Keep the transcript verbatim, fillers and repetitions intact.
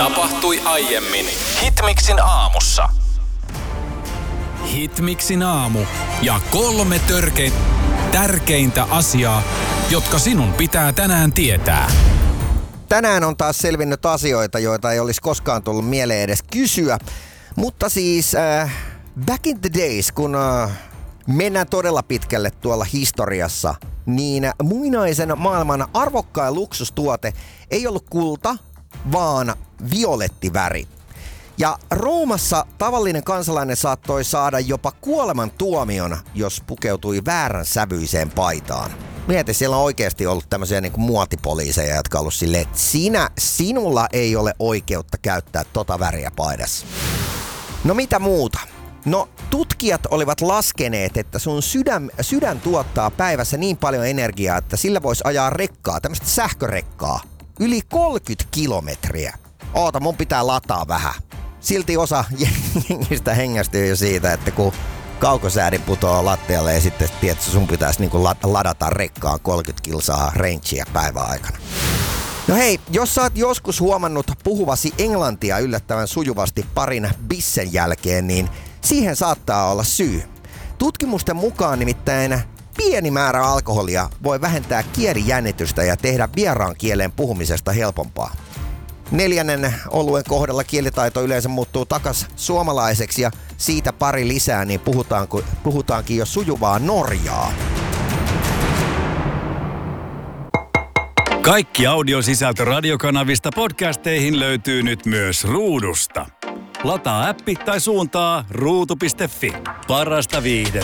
Tapahtui aiemmin Hitmixin aamussa. Hitmixin aamu ja kolme törkein tärkeintä asiaa, jotka sinun pitää tänään tietää. Tänään on taas selvinnyt asioita, joita ei olisi koskaan tullut mieleen edes kysyä. Mutta siis äh, back in the days, kun äh, mennään todella pitkälle tuolla historiassa, niin muinaisen maailman arvokkain luksustuote ei ollut kulta, vaan violettiväri. Ja Roomassa tavallinen kansalainen saattoi saada jopa kuoleman tuomion, jos pukeutui väärän sävyiseen paitaan. Mieti, siellä on oikeasti ollut tämmöisiä niin kuin muotipoliiseja, jotka on ollut silleen, että sinä, sinulla ei ole oikeutta käyttää tota väriä paidassa. No mitä muuta? No tutkijat olivat laskeneet, että sun sydän, sydän tuottaa päivässä niin paljon energiaa, että sillä voisi ajaa rekkaa, tämmöistä sähkörekkaa, yli kolmekymmentä kilometriä. Oota, mun pitää lataa vähän. Silti osa jengistä hengästyy jo siitä, että kun kaukosäädin putoaa lattialle ja sitten tiedät, sun pitäisi niin kuin ladata rekkaan kolmekymmentä kilsaa rangea päivän aikana. No hei, jos sä oot joskus huomannut puhuvasi englantia yllättävän sujuvasti parin bissen jälkeen, niin siihen saattaa olla syy. Tutkimusten mukaan nimittäin pieni määrä alkoholia voi vähentää kielijännitystä ja tehdä vieraan kielen puhumisesta helpompaa. Neljännen oluen kohdalla kielitaito yleensä muuttuu takas suomalaiseksi ja siitä pari lisää, niin puhutaanko, puhutaankin jo sujuvaa Norjaa. Kaikki audiosisältö radiokanavista podcasteihin löytyy nyt myös Ruudusta. Lataa appi tai suuntaa ruutu piste fi. Parasta viihdettä.